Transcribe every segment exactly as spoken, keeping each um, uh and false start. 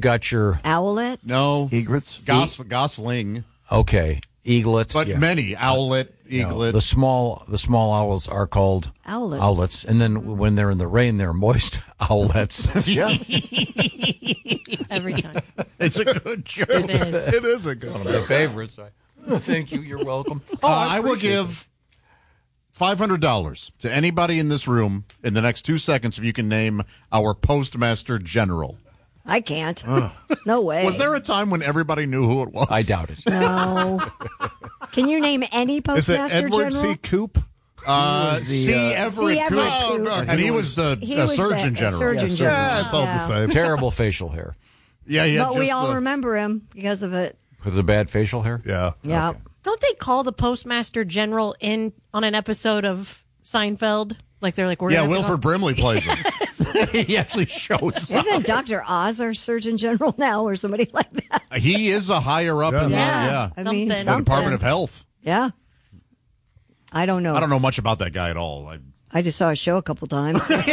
got your owlet. No, egrets, Gos- gosling. Okay, eaglet, but yeah. many owlet, You know, eaglet. the small, the small owls are called owlets. Owlets, and then when they're in the rain, they're moist owlets. Yeah, Every time. It's a good joke. It is. it is a good One one. of my favorites. I, thank you. You're welcome. Uh, I will give five hundred dollars to anybody in this room in the next two seconds if you can name our Postmaster General. I can't. No way. Was there a time when everybody knew who it was? I doubt it. No. Can you name any Is it postmaster Edward general? C. Coop? Uh, was the, C. uh, Everett C. Everett Koop. Koop. no, And he was the He uh, was Surgeon the General. Surgeon Yeah, General. yeah, it's all Yeah. the same. Terrible facial hair. Yeah, yeah. But we just all the- remember him because of it. With the bad facial hair? Yeah. Yeah. Don't they call the postmaster general in on an episode of Seinfeld? Like they're like, we're Yeah, gonna have to Wilford Brimley plays him. he actually shows up. Isn't Doctor Oz our Surgeon General now or somebody like that? He is a higher up in the, Yeah. yeah, I mean, Something. the something. Department of Health. Yeah. I don't know. I don't know much about that guy at all. I, I just saw a show a couple times. So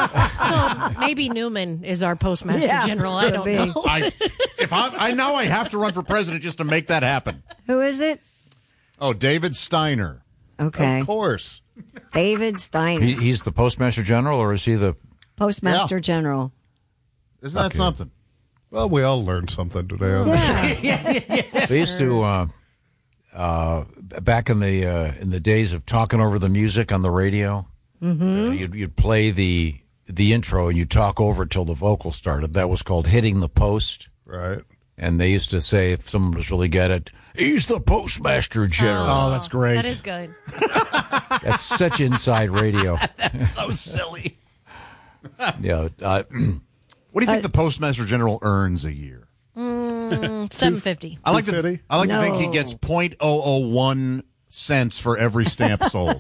maybe Newman is our postmaster Yeah, general. I could don't be. know. I, if I, I know I have to run for president just to make that happen. Who is it? Oh, David Steiner. Okay. Of course. David Steiner, He, he's the postmaster general, or is he the? Postmaster Yeah. General. Isn't that something? Well, we all learned something today. On this. Yeah. They used to uh, uh, back in the uh, in the days of talking over the music on the radio. Mm-hmm. Uh, you'd, you'd play the the intro and you talk over it till the vocal started. That was called hitting the post. Right. And they used to say, if someone was really good at, he's the postmaster general. Oh, that's great. That is good. That's such inside radio. so silly. Yeah. Uh, What do you think the Postmaster General earns a year? Seven fifty. I like to. two fifty? I like to think he No. gets point oh oh one cents for every stamp sold,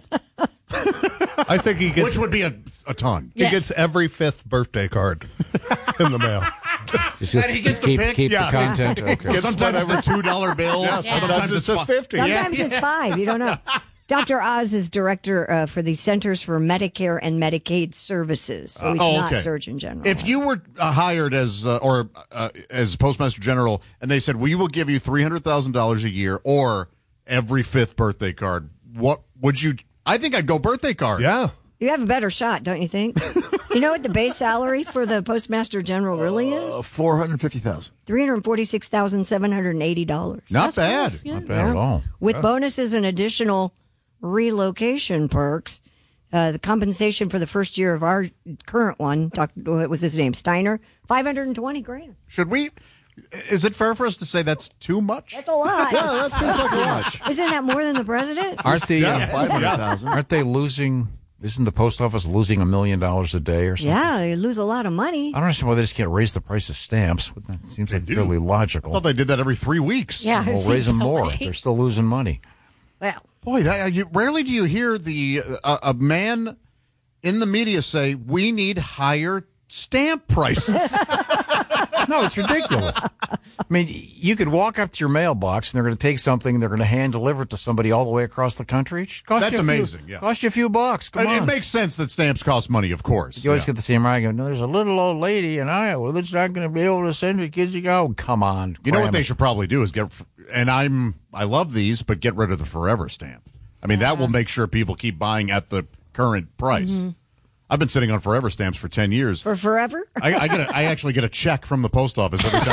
I think he gets which would be a, a ton. he Yes. gets every fifth birthday card in the mail. just, just And he gets to keep pick? keep Yeah. the content. Okay. Gets Sometimes it's a two dollar bill. Yeah, sometimes it's a fi- fifty. Sometimes it's five. You don't know. Doctor Oz is director uh, for the Centers for Medicare and Medicaid Services, so he's Oh, not okay. Surgeon General. If you were uh, hired as uh, or uh, as Postmaster General, and they said we will give you three hundred thousand dollars a year or every fifth birthday card, what would you? I think I'd go birthday card. Yeah. You have a better shot, don't you think? You know what the base salary for the Postmaster General really is? Uh, four hundred fifty thousand. three hundred forty-six thousand seven hundred eighty dollars. Not bad. Not bad at all. With bonuses and additional relocation perks. Uh, the compensation for the first year of our current one, Doctor what was his name? Steiner, five hundred twenty grand. Should we? Is it fair for us to say that's too much? That's a lot. Yeah, that seems like too much. Isn't that more than the president? Aren't they? uh, Five hundred thousand. Aren't they losing? Isn't the post office losing a million dollars a day or something? Yeah, you lose a lot of money. I don't understand why they just can't raise the price of stamps. That seems like fairly I logical. thought they did that every three weeks. Yeah, it Well, seems raise them that more. way. They're still losing money. Well, Boy, that, you, rarely do you hear the uh, a man in the media say we need higher stamp prices. No, it's ridiculous. I mean, you could walk up to your mailbox and they're going to take something and they're going to hand deliver it to somebody all the way across the country. It should cost That's you a few- amazing, yeah. Cost you a few bucks. Come it, on. it makes sense that stamps cost money, of course. You always Yeah. get the same argument. No, there's a little old lady in Iowa that's not going to be able to send her kids to go. Come on. You know what cram they it. should probably do is get, and I'm I love these, but get rid of the forever stamp. I mean, that will make sure people keep buying at the current price. Mm-hmm. I've been sitting on forever stamps for ten years. for forever? I, I get a, I actually get a check from the post office every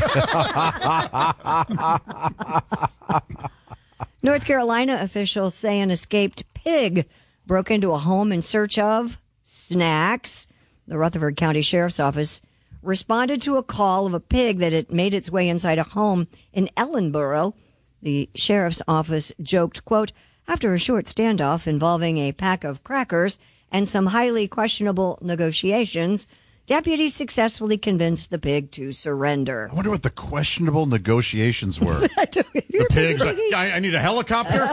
time. North Carolina officials say an escaped pig broke into a home in search of snacks. The Rutherford County Sheriff's Office responded to a call of a pig that had made its way inside a home in Ellenboro. The sheriff's office joked, quote, after a short standoff involving a pack of crackers and some highly questionable negotiations, deputies successfully convinced the pig to surrender. I wonder what the questionable negotiations were. The pigs. like, I, I need a helicopter.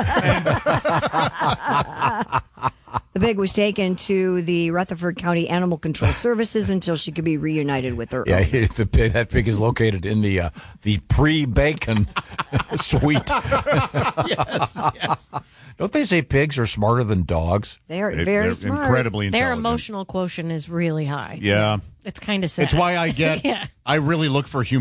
The pig was taken to the Rutherford County Animal Control Services until she could be reunited with her Yeah, owner. the pig, that pig is located in the uh, the pre-bacon suite. yes, yes. Don't they say pigs are smarter than dogs? They are It- very they're smart. incredibly Their intelligent. emotional quotient is really high. Yeah. It's kind of sad. It's why I get. Yeah. I really look for human.